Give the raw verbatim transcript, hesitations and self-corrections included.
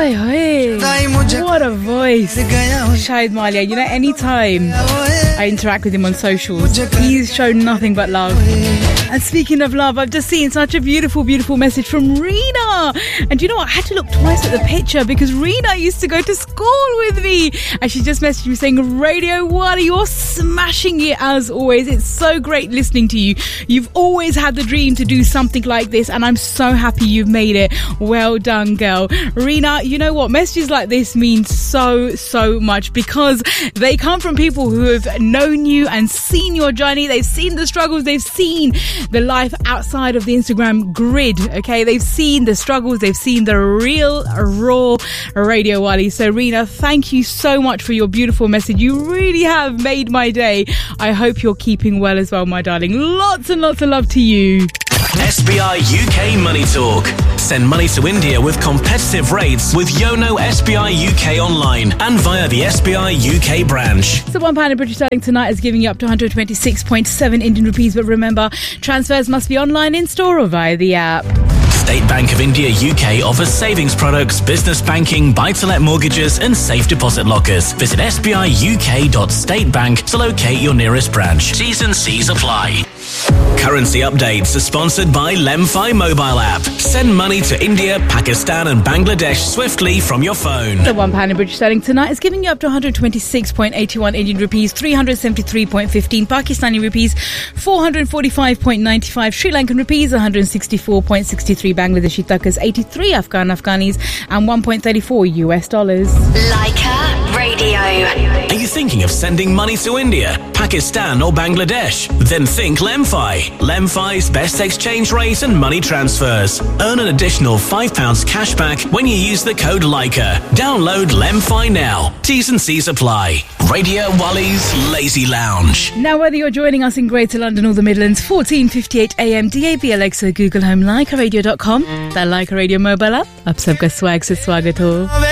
Oi, oi. What a voice. Shahid Malia, you know, anytime I interact with him on socials, he's shown nothing but love. And speaking of love, I've just seen such a beautiful, beautiful message from Rena. And you know what? I had to look twice at the picture because Rena used to go to school with me. And she just messaged me saying, Radio Wali, you're smashing it as always. It's so great listening to you. You've always had the dream to do something like this, and I'm so happy you've made it. Well done, girl. Rena, you know what? Messages like this mean so, so much because they come from people who have known you and seen your journey. They've seen the struggles. They've seen the life outside of the Instagram grid, okay? They've seen the struggles. They've seen the real, raw Radio Wali. So, Rena, thank you so much for your beautiful message. You really have made my day. I hope you're keeping well as well, my darling. Lots and lots of love to you. S B I U K Money Talk. Send money to India with competitive rates with Yono S B I U K online and via the S B I U K branch. So one pound in British sterling tonight is giving you up to one hundred twenty-six point seven Indian rupees. But remember, transfers must be online, in store or via the app. State Bank of India U K offers savings products, business banking, buy-to-let mortgages and safe deposit lockers. Visit s b i u k dot state bank to locate your nearest branch. T's and C's apply. Currency updates are sponsored by Lemfi mobile app. Send money to India, Pakistan and Bangladesh swiftly from your phone. The one pound in British sterling tonight is giving you up to one hundred twenty-six point eight one Indian rupees, three hundred seventy-three point one five Pakistani rupees, four hundred forty-five point nine five Sri Lankan rupees, one hundred sixty-four point six three Bangladeshi takas, eighty-three Afghan Afghanis and one point three four U S dollars. Leica Radio. Are you thinking of sending money to India, Pakistan or Bangladesh? Then think Lemfi. Lemfi's best exchange rate and money transfers. Earn an additional five pounds cash back when you use the code Leica. Download Lemfi now. T's and C's apply. Radio Wali's Lazy Lounge. Now, whether you're joining us in Greater London or the Midlands, fourteen fifty-eight A M, D A B, Alexa, Google Home, Leica Radio dot com. The Leica Radio mobile app. Ab sabka swag se swagat ho.